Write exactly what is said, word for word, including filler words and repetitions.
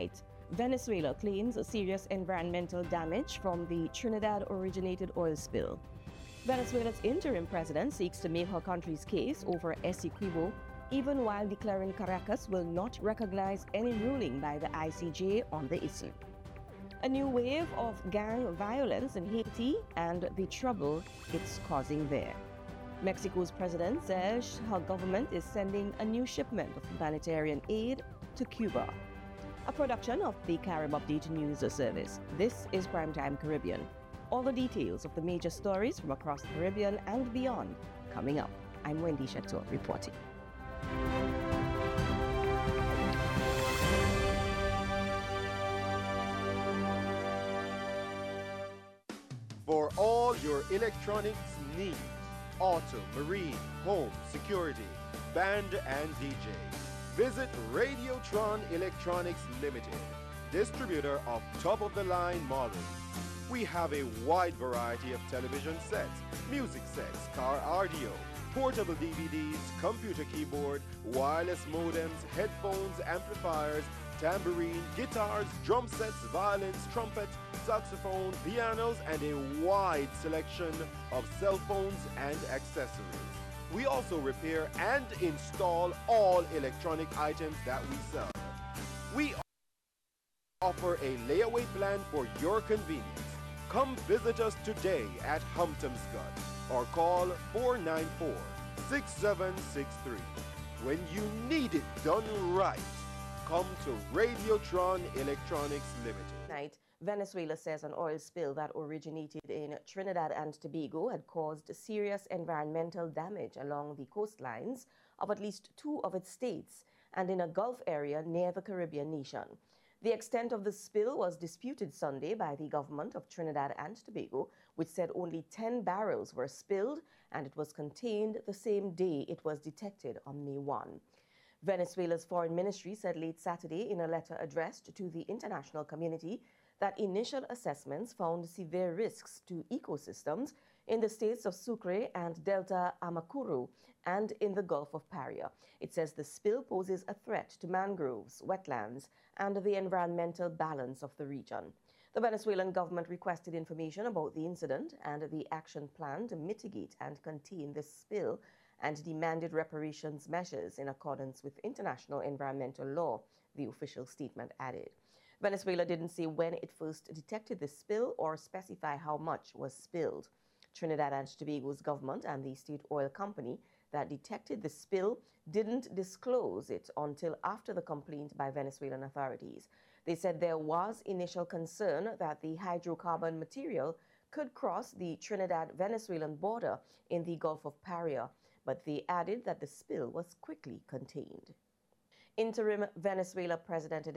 Tonight, Venezuela claims a serious environmental damage from the Trinidad-originated oil spill. Venezuela's interim president seeks to make her country's case over Essequibo, even while declaring Caracas will not recognize any ruling by the I C J on the issue. A new wave of gang violence in Haiti and the trouble it's causing there. Mexico's president says her government is sending a new shipment of humanitarian aid to Cuba. A production of the Carib Update News Service. This is Primetime Caribbean. All the details of the major stories from across the Caribbean and beyond coming up. I'm Wendy Chateau reporting. For all your electronics needs, auto, marine, home, security, band and D J, visit Radiotron Electronics Limited, distributor of top-of-the-line models. We have a wide variety of television sets, music sets, car audio, portable D V Ds, computer keyboard, wireless modems, headphones, amplifiers, tambourine, guitars, drum sets, violins, trumpets, saxophone, pianos, and a wide selection of cell phones and accessories. We also repair and install all electronic items that we sell. We offer a layaway plan for your convenience. Come visit us today at Humptomscott or call four nine four, six seven six three. When you need it done right, come to Radiotron Electronics Limited. Tonight, Venezuela says an oil spill that originated in Trinidad and Tobago had caused serious environmental damage along the coastlines of at least two of its states and in a Gulf area near the Caribbean nation. The extent of the spill was disputed Sunday by the government of Trinidad and Tobago, which said only ten barrels were spilled and it was contained the same day it was detected on May first. Venezuela's foreign ministry said late Saturday in a letter addressed to the international community that initial assessments found severe risks to ecosystems in the states of Sucre and Delta Amacuro and in the Gulf of Paria. It says the spill poses a threat to mangroves, wetlands, and the environmental balance of the region. The Venezuelan government requested information about the incident and the action plan to mitigate and contain the spill and demanded reparations measures in accordance with international environmental law, the official statement added. Venezuela didn't say when it first detected the spill or specify how much was spilled. Trinidad and Tobago's government and the state oil company that detected the spill didn't disclose it until after the complaint by Venezuelan authorities. They said there was initial concern that the hydrocarbon material could cross the Trinidad-Venezuelan border in the Gulf of Paria, but they added that the spill was quickly contained. Interim Venezuela President